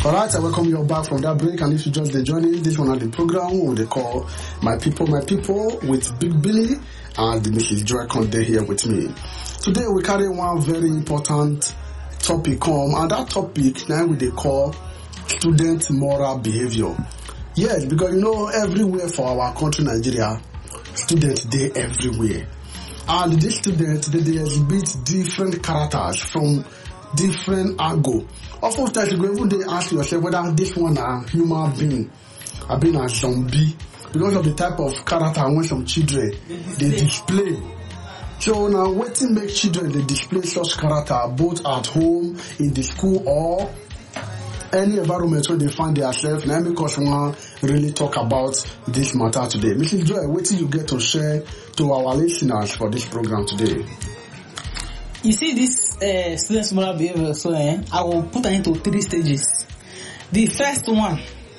Alright, I welcome you back from that break, and if you just joining, this one at the program they call My People with Big Billy and Mrs. Joy Conde here with me. Today we carry one very important topic come, and that topic now they call student moral behavior. Yes, because everywhere for our country Nigeria, students they everywhere. And these students they exhibit different characters from different angle. Often times you go ask yourself whether this one a human being, or being a zombie, because of the type of character when some children they display. So now what make children they display such character both at home, in the school, or any environment where they find themselves? Now because we want really talk about this matter today. Mrs. Joy, what do you get to share to our listeners for this program today? You see this students' moral behavior, so I will put it into 3 stages. The first one,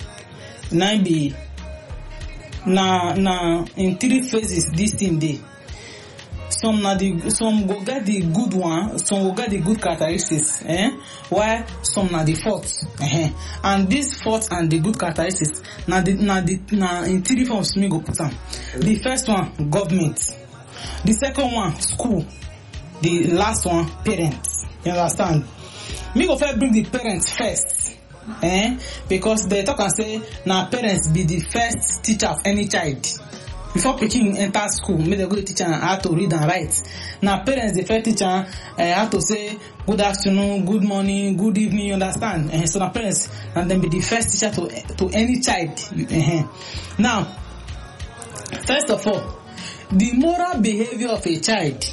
now in 3 phases this thing dey. Some go get the good one, some will get the good characteristics, while some na the faults. And this faults and the good characteristics na in 3 forms me go put them. The first one, government. The second one, school. The last one, parents. You understand? Me go first bring the parents first. Because they talk and say now parents be the first teacher of any child. Before picking enter school, me they go to teach them how to read and write. Now parents the first teacher how to say good afternoon, good morning, good evening, you understand? So now parents and then be the first teacher to any child. Now, first of all, the moral behavior of a child,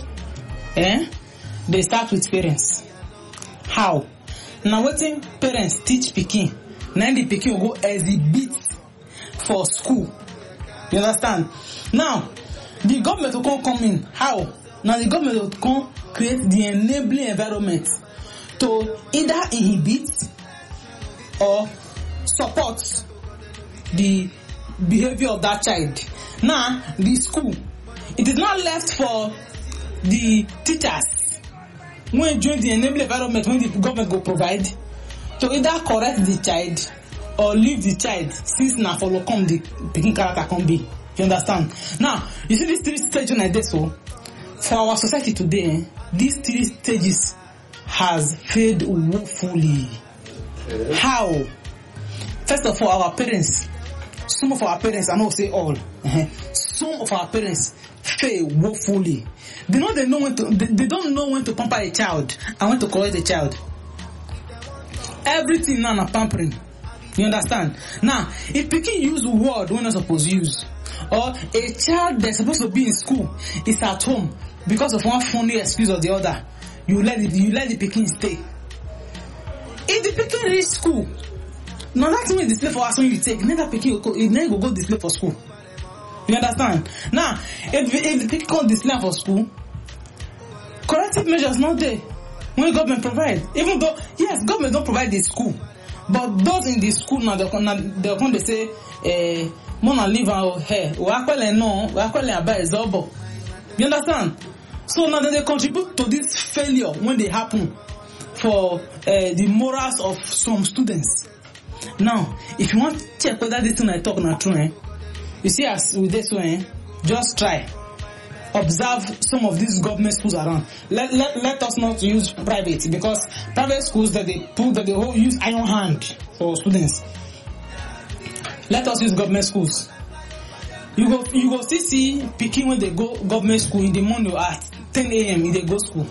they start with parents. How? Now what parents teach pikin, now the pikin will go exhibit for school. You understand? Now, the government will come in. How? Now the government will come create the enabling environment to either inhibit or support the behavior of that child. Now, the school, it is not left for the teachers when join the enabling environment when the government go provide to either correct the child or leave the child, since na follow come the picking character can be. You understand? Now, you see these 3 stages like this, so for our society today, these 3 stages has failed woefully. How? First of all, our parents, some of our parents, I not say all, some of our parents fail woefully. They don't know when to pamper a child and when to correct a child. Everything now na pampering. You understand? Now, if pikin use word when not supposed to use, or a child that's supposed to be in school is at home because of one funny excuse or the other, you let the pikin stay. If the pikin reach school, now that's when display for us when you take, never pikin will go display for school. You understand? Now, if the pikin can't display for school, corrective measures not there when government provide. Even though, yes, government don't provide the school, but those in the school now they'll come they say, Mona live out here. We about Zobo. You understand? So now they contribute to this failure when they happen for the morals of some students. Now, if you want to check whether this thing I talk not true, you see as with this one, just try. Observe some of these government schools around. Let us not use private, because private schools that they whole use iron hand for students. Let us use government schools. You go still see pikin when they go government school in the morning at 10 a.m. if they go school.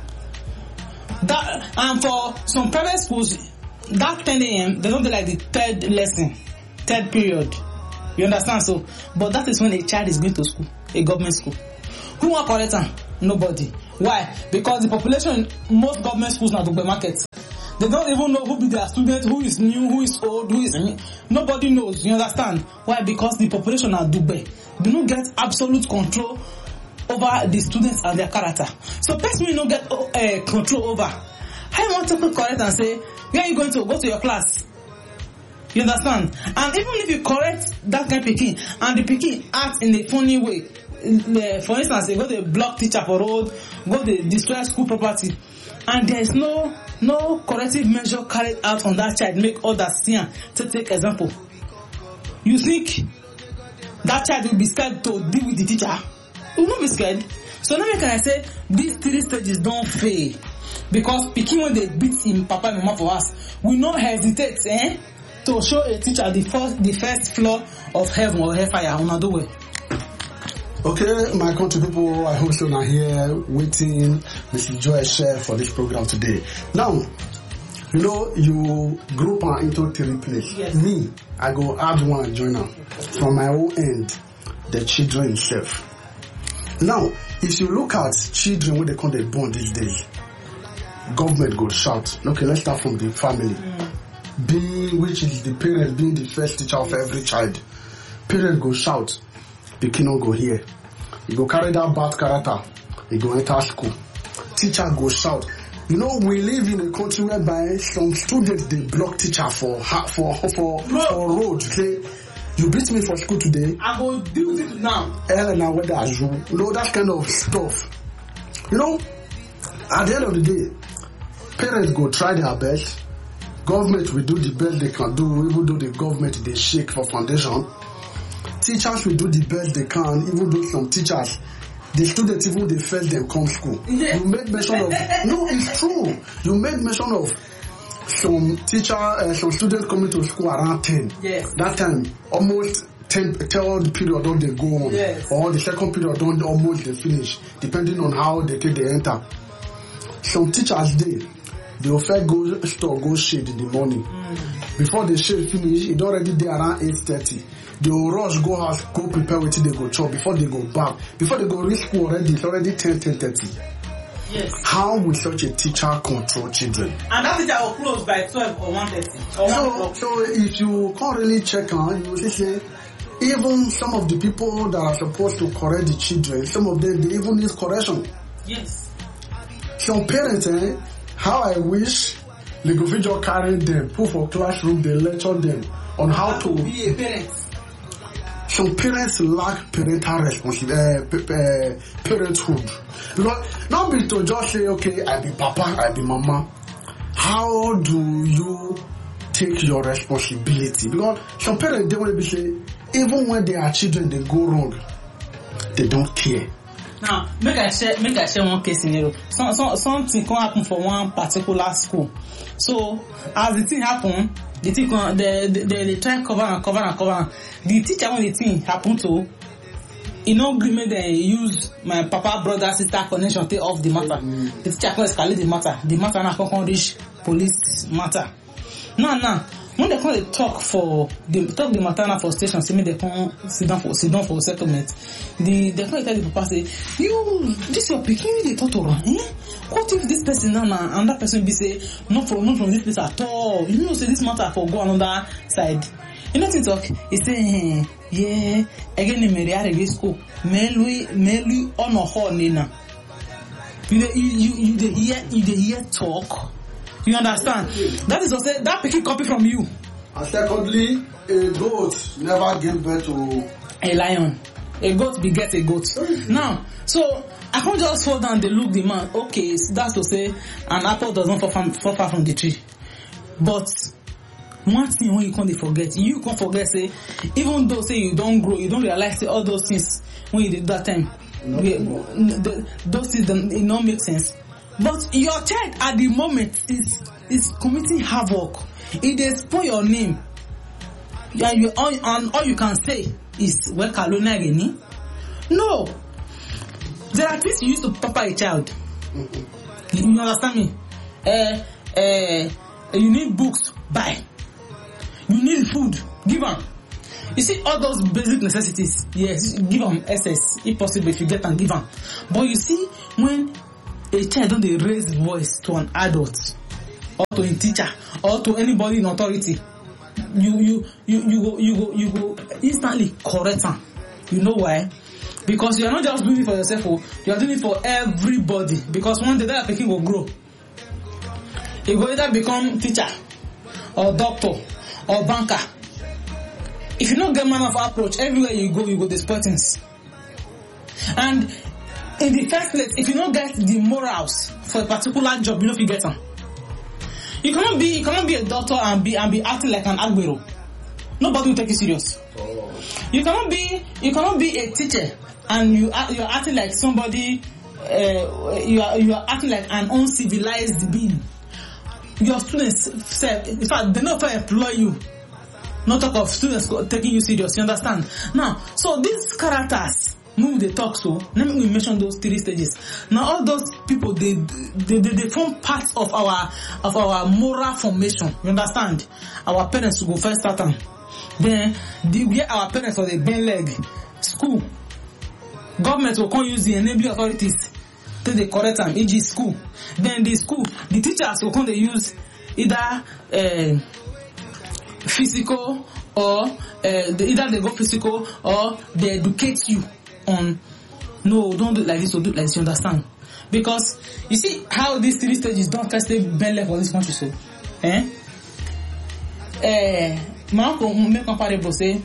That, and for some private schools, that 10 a.m. they don't do like the 3rd lesson, 3rd period. You understand? So, but that is when a child is going to school, a government school. Who want correct them? Nobody. Why? Because the population in most government schools now do the market. They don't even know who be their student, who is new, who is old, who is nobody knows. You understand? Why? Because the population are Dubai. They don't get absolute control over the students and their character. So person will not get control over. How you want to correct and say, where are you going to go to your class? You understand? And even if you correct that kind of pikin and the pikin act in a funny way, for instance, they go to block teacher for road, go to destroy school property, and there is no corrective measure carried out on that child, make others see am to take example, you think that child will be scared to deal with the teacher? He will not be scared. So now can I say these 3 stages don't fail, because pikin when they beat him papa and mama for us, we not hesitate to show a teacher the first floor of heaven or hellfire on the way. Okay, my country people, I hope you are here waiting Mrs. Joy share for this program today. Now, you know, you group into 3 places. Yes. Me, I go add one joiner. From my own end, the children itself. Now, if you look at children when they come they born these days, government go shout. Okay, let's start from the family. Which is the parent being the first teacher of every child. Parent go shout, the kid no go here. You go carry that bad character, you go enter school. Teacher go shout. You know, we live in a country whereby some students they block teacher for road. Okay, you beat me for school today. I go deal with it now. Elena, whether as you know that kind of stuff. You know, at the end of the day, parents go try their best. Government will do the best they can do, even though the government they shake for foundation. Teachers will do the best they can, even though some teachers, the students even they fail them come school. Yeah. You made mention of no, it's true. You made mention of some students coming to school around 10. Yes. That time almost 10 third period don't they go on, yes. Or the second period don't almost they finish, depending on how they enter. Some teachers they will first go store, go shade in the morning. Before the shade finish, it already there around 8:30. They will rush, go house, go prepare what they go chop before they go back. Before they go reach school already, it's already 10:30. Yes. How will such a teacher control children? And that teacher will close by 12 or 1:30. So if you can't really check on, you will say, even some of the people that are supposed to correct the children, some of them, they even need correction. Yes. Some parents, how I wish they could just carry them, put for classroom, they lecture them on how to be a parent. Some parents lack parental responsibility, parenthood. Because not be to just say, okay, I be papa, I be mama. How do you take your responsibility? Because some parents, they will be say, even when their children, they go wrong, they don't care. Now, make I share one case scenario. Something can happen for one particular school. So, as the thing happen, the thing they try cover. The teacher when the thing happen to, agreement they use my papa, brother, sister connection take off the matter. The teacher can escalate the matter. The matter now can reach police matter. Now. When they come to talk the matter now for station, say me they come sit down for settlement. They come to tell the papa say, this your pikin they talk to her. What if this person now and that person be say not from this place at all? You know say this matter for go another side. You know what talk? He say yeah again in Mary school. Me lui on a horn na. You hear talk. You understand? That is to say that pikin copy from you. And secondly, a goat never gave birth to a lion. A goat beget a goat. Now, so I can't just fall down and look the man. Okay, so that's to say an apple does not fall far from the tree. But one thing when you can't forget say even though say you don't grow, you don't realize say all those things when you did that time. Those things it don't make sense. But your child at the moment is committing havoc. It dey spoil your name. And all you can say is well Kalona again. No. There are things you use to pamper a child. You understand me? You need books, buy. You need food, give them. You see all those basic necessities, yes, give them excess if possible if you get them, give them. But you see when a child don't they raise voice to an adult or to a teacher or to anybody in authority, you go instantly correct them. You know why? Because you are not just doing it for yourself, you are doing it for everybody. Because one day that person will grow. He will either become teacher or doctor or banker. If you don't get man of approach, everywhere you go destroy things. And in the first place, if you don't get the morals for a particular job, you know if you get them. You cannot be a doctor and be acting like an agbero. Nobody will take you serious. You cannot be a teacher and you're acting like somebody. You are acting like an uncivilized being. Your students say, in fact, they not employ you. Not talk of students taking you serious. You understand? Now, so these characters, when they talk, so let me mention those 3 stages. Now, all those people they form parts of our moral formation. You understand? Our parents will go first start them. Then we get our parents for the bend leg. School. Government will come use the enabling authorities to the correct time, e.g. school. Then the school, the teachers will come they use either physical or either they go physical or they educate you on no, don't do it like this or do it like this, you understand? Because you see how these 3 stages don't first stay bend leg for this country, so my uncle make comparable say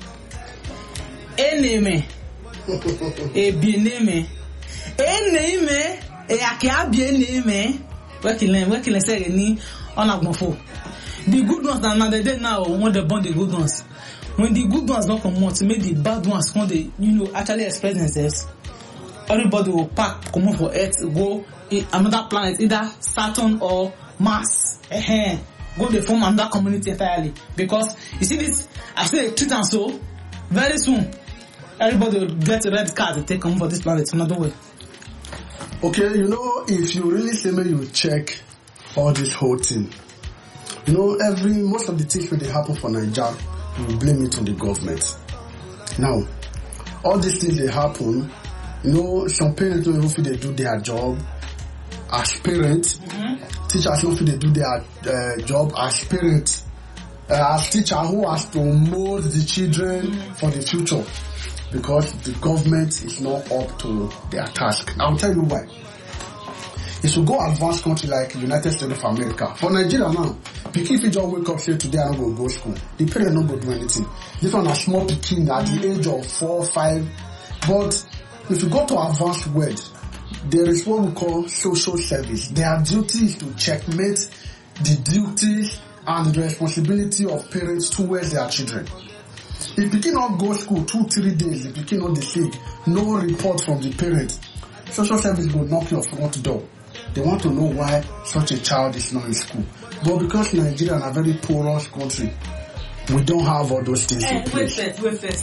eneme e bieneme eneme e akia bieneme working say ni on agbonfo. The good ones that now they dey now when they born the good ones. When the good ones don't come out, to make the bad ones when they actually express themselves, everybody will pack come out for Earth, go another planet, either Saturn or Mars. Go they form another community entirely. Because you see this, I say treat and so very soon everybody will get a red card to take come for this planet another way. Okay, if you really say me, you check all this whole thing. Most of the things when they happen for Nigeria, we blame it on the government. Now, all these things they happen, some parents don't even feel they do their job as parents. Teachers don't feel they do their job as parents. As teacher who has to mold the children for the future, because the government is not up to their task. I'll tell you why. If you go advanced country like United States of America, for Nigeria now, pikin if you just wake up say today I don't go school, the parents don't go do anything. This one a small pikin at the age of 4, 5. But if you go to advanced world, there is what we call social service. Their duty is to checkmate the duties and the responsibility of parents towards their children. If pikin not go school 2-3 days, the pikin not dey no report from the parents, social service will knock your front door. They want to know why such a child is not in school. But because Nigeria is a very porous country, we don't have all those things in place. Wait first.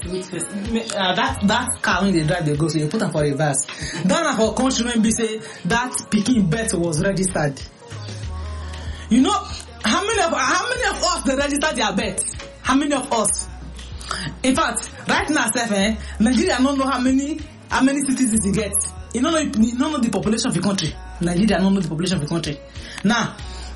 That car when they drive, they go, so you put them for reverse. That for country when we say that Pikin birth was registered. How many of us they registered their birth? How many of us? In fact, right now, Nigeria don't know how many citizens it gets. You don't know the population of the country. Nigeria don't know the population of the country. Now,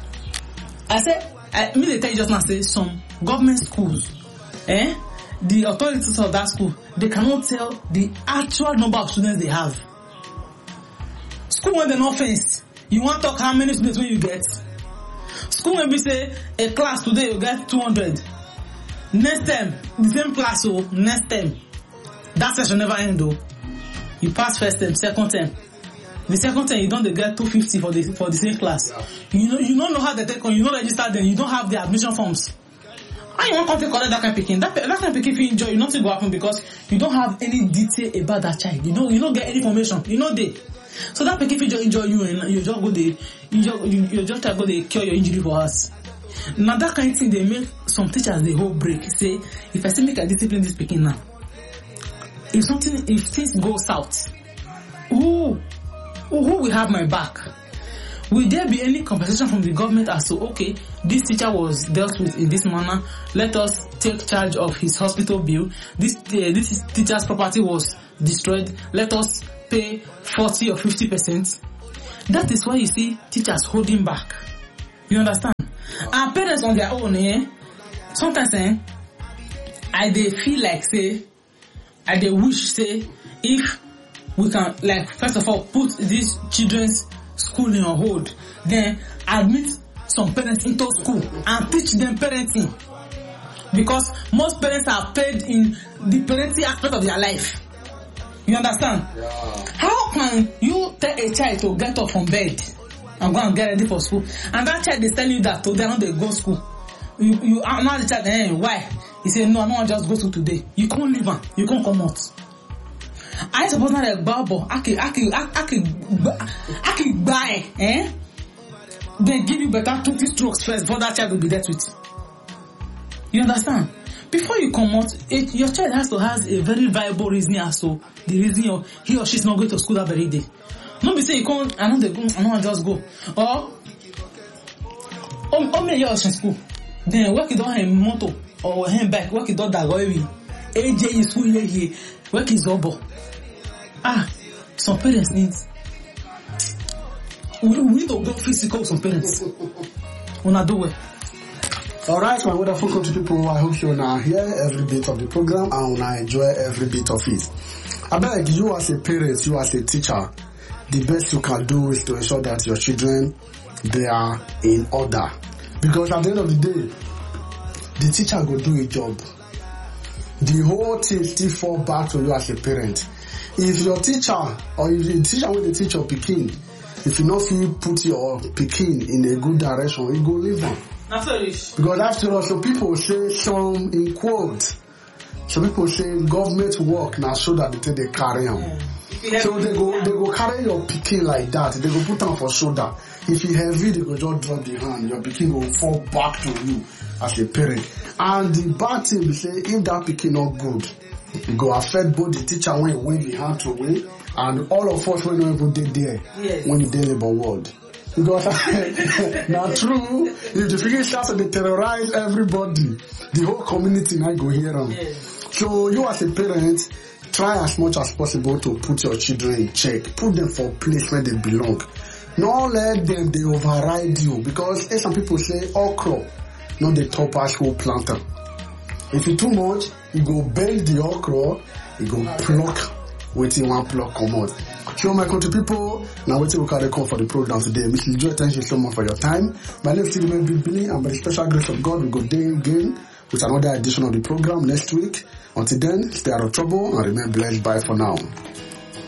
they tell you just now, say some government schools, the authorities of that school, they cannot tell the actual number of students they have. School when they no fence, you want to talk how many students when you get? School when we say a class today you get 200. Next term, the same class, so next term, that session never end though. You pass first term, second term. The second term you don't get 250 for the same class. You don't know how they take on. You don't register them. You don't have the admission forms. And you want to collect that kind of picking. That kind of picking if you enjoy, nothing will happen because you don't have any detail about that child. You don't get any information. There. So that picking if you enjoy you and you just go there, you just try to go there cure your injury for us. Now that kind of thing they make some teachers the whole break. Say if I still make a discipline this picking now. If things go south, who will have my back? Will there be any compensation from the government as to, okay, this teacher was dealt with in this manner, let us take charge of his hospital bill, this teacher's property was destroyed, let us pay 40 or 50%. That is why you see teachers holding back. You understand? Our parents on their own, sometimes I they feel like I they wish if we can first of all put these children's school on hold, then admit some parents into school and teach them parenting, because most parents are paid in the parenting aspect of their life. You understand? Yeah. How can you tell a child to get up from bed and go and get ready for school, and that child is telling you that today I don't go school? You now the child, why? He say no, I don't want to just go to today. You can't leave him. You can't come out. I suppose not like Babo. I can buy. They give you better 20 strokes first before that child will be dealt with. You understand? Before you come out, your child has to have a very viable reason as to the reason he or she is not going to school that very day. Don't be saying you can't, I don't just go. Or, me in school. Then work it on him motor or him back, work it on that way. AJ is school here, work is over. Some parents need. We need to go physical some parents. We not do it. Alright, my wonderful country people, I hope you now hear every bit of the program and I enjoy every bit of it. I beg you as a parent, you as a teacher, the best you can do is to ensure that your children, they are in order. Because at the end of the day, the teacher will do a job. The whole thing still fall back to you as a parent. If your teacher, or if the teacher will teach your pikin, if you not feel put your pikin in a good direction, you go leave them. Because after all, some people say some in quotes. Some people say government work now so that they carry on. Yeah. So they go carry your pikin like that. They go put on for shoulder. If you heavy, they go just drop the hand. Your pikin will fall back to you as a parent. And the bad thing is say if that pikin not good, it go affect both the teacher when you wave the hand to win, and all of us when we even did there when you did labor world. Because now true, if the figure starts to terrorize everybody, the whole community now go here on. So you as a parent, try as much as possible to put your children in check. Put them for a place where they belong. Don't let them they override you, because some people say okra, not the top as whole planter. If you too much, you go bend the okra, you go pluck waiting one pluck come out. So my country people, now waiting we carry call for the program today. Mr. Joe, thank you so much for your time. My name is Stephen Billy, and by the special grace of God, we go there again with another edition of the program next week. Until then, stay out of trouble and remain blessed. Bye for now.